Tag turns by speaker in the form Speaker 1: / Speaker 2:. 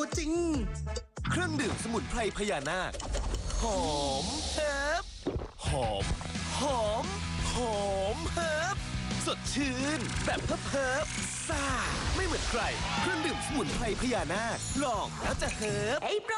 Speaker 1: จริงเครื่องดื่มสมุนไพรพญานาคหอมเฮิบหอมหอมหอมเฮิบสดชื่นแบบเฮิบซ่าไม่เหมือนใครเครื่องดื่มสมุนไพรพญานาคลองแล้วจะเฮิบ
Speaker 2: โปร